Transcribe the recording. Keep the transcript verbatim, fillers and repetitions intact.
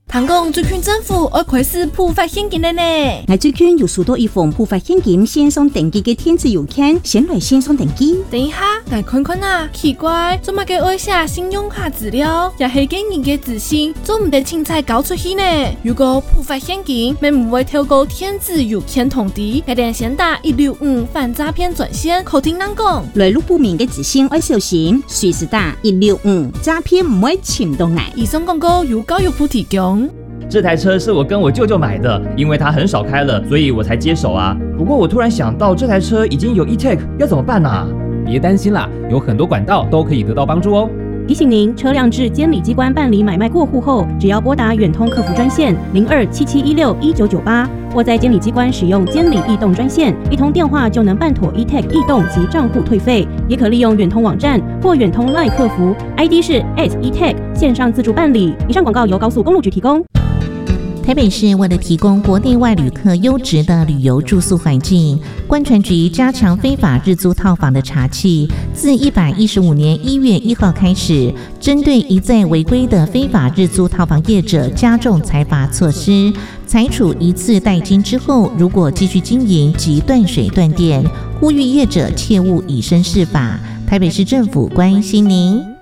听讲最近政府要开始普发现金了呢。 我最近有收到一封普发现金线上登记的电子邮件，先来线上登记。 等一下，我看看啊，奇怪，做乜嘅爱写信用卡资料，也系给人嘅自信，做唔得清彩搞出去呢？如果普发现金，咪唔会透过电子邮件通知，一定先打一六五反诈骗专线，口听人讲。 来路不明嘅资讯要小心，随时打一六五，诈骗唔会潜到来。 以上广告由教育部提供。 这台车是我跟我舅舅买的，因为他很少开了，所以我才接手啊。不过我突然想到，这台车已经有 e-tag， 要怎么办啊？ 别担心啦，有很多管道都可以得到帮助哦。 提醒您，车辆至监理机关办理买卖过户后，只要拨打远通客服专线零二七七一六一九九八，或在监理机关使用监理易动专线，一通电话就能办妥 e-tag 易动及账户退费。也可利用远通网站或远通 LINE 客服 ，I D 是 at e-tag 线上自助办理。以上广告由高速公路局提供。 台北市为了提供国内外旅客优质的旅游住宿环境，观传局加强非法日租套房的查缉。自一百一十五年一月一号开始，针对一再违规的非法日租套房业者加重裁罚措施，裁处一次代金之后，如果继续经营即断水断电，呼吁业者切勿以身试法。台北市政府关心您。